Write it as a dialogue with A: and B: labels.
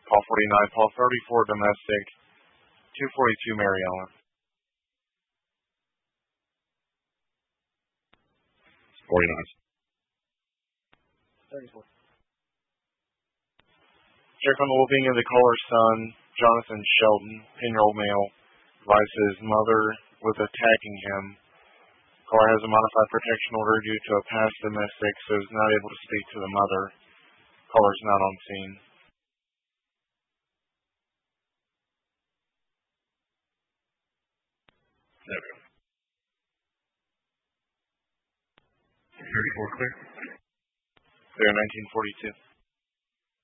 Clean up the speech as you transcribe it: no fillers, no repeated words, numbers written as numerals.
A: Call 49, Paul 34, domestic, 242 Mary Ellen.
B: 49. 34.
A: Check on the well-being of the caller's son, Jonathan Shelton, 10-year-old male. Advised his mother was attacking him. Caller has a modified protection order due to a past domestic, so is not able to speak to the mother. Caller is not on scene.
B: There we go. 34 clear.
A: Clear 1942.